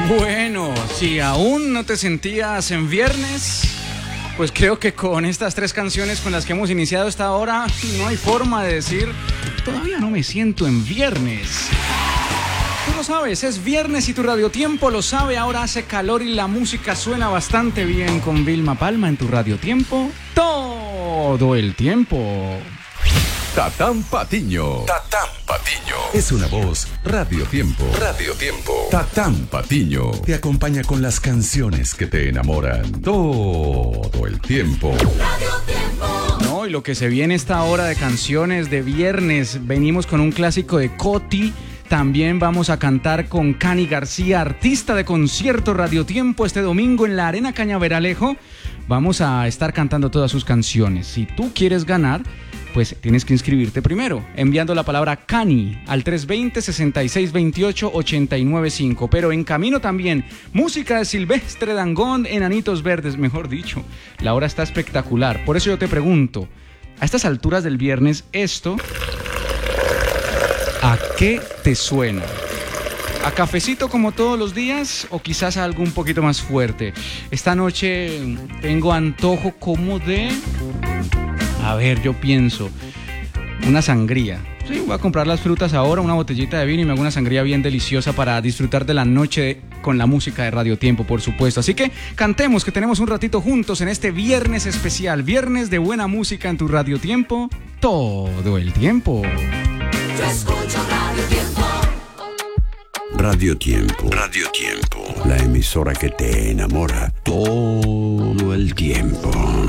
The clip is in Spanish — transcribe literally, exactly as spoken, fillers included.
Bueno, si aún no te sentías en viernes, pues creo que con estas tres canciones con las que hemos iniciado esta hora, no hay forma de decir, todavía no me siento en viernes. Tú lo sabes, es viernes y tu radiotiempo lo sabe, ahora hace calor y la música suena bastante bien con Vilma Palma en tu radiotiempo todo el tiempo. Tatán Patiño. Tatán Patiño. Es una voz Radio Tiempo. Radio Tiempo. Tatán Patiño te acompaña con las canciones que te enamoran todo el tiempo. Radio Tiempo. No, y lo que se viene esta hora de canciones de viernes, venimos con un clásico de Coti. También vamos a cantar con Cani García, artista de concierto Radio Tiempo, este domingo en la Arena Cañaveralejo. Vamos a estar cantando todas sus canciones. Si tú quieres ganar, pues tienes que inscribirte primero, enviando la palabra Cani al tres dos cero, seis seis dos ocho, ocho nueve cinco. Pero en camino también, música de Silvestre Dangond, Enanitos Verdes, mejor dicho. La hora está espectacular. Por eso yo te pregunto, a estas alturas del viernes, esto, ¿a qué te suena? ¿A cafecito como todos los días o quizás a algo un poquito más fuerte? Esta noche tengo antojo como de... A ver, yo pienso, una sangría. Sí, voy a comprar las frutas ahora, una botellita de vino y me hago una sangría bien deliciosa para disfrutar de la noche con la música de Radio Tiempo, por supuesto. Así que cantemos, que tenemos un ratito juntos en este viernes especial, viernes de buena música en tu Radio Tiempo todo el tiempo. Yo escucho Radio Tiempo. Radio Tiempo. Radio Tiempo. La emisora que te enamora todo el tiempo.